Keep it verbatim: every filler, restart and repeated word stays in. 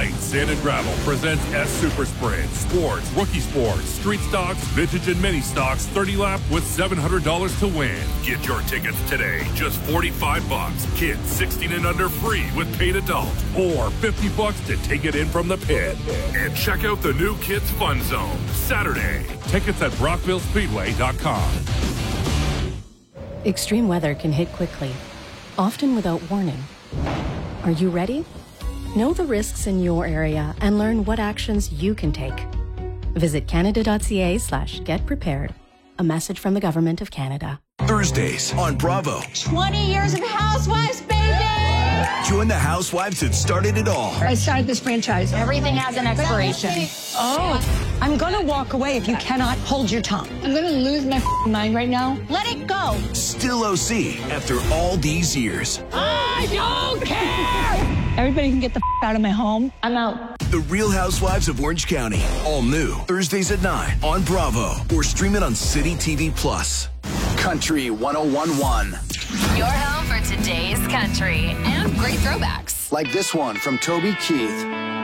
Light Sand and Gravel presents S Super Sprint. Sports, rookie sports, street stocks, vintage and mini stocks, thirty lap with seven hundred dollars to win. Get your tickets today. Just forty-five bucks. Kids sixteen and under free with paid adult. Or fifty bucks to take it in from the pit. And check out the new Kids Fun Zone Saturday. Tickets at brockville speedway dot com. Extreme weather can hit quickly, often without warning. Are you ready? Know the risks in your area and learn what actions you can take. Visit canada.ca slash get prepared. A message from the Government of Canada. Thursdays on Bravo. twenty years of Housewives, baby! Join the housewives that started it all. I started this franchise. Everything has an expiration. Oh, I'm going to walk away if you cannot hold your tongue. I'm going to lose my mind right now. Let it go. Still O C after all these years. I don't care! Everybody can get the out of my home. I'm out. The Real Housewives of Orange County. All new. Thursdays at nine on Bravo. Or stream it on City T V Plus. Country one oh one point one. Your home for today's country and great throwbacks. Like this one from Toby Keith.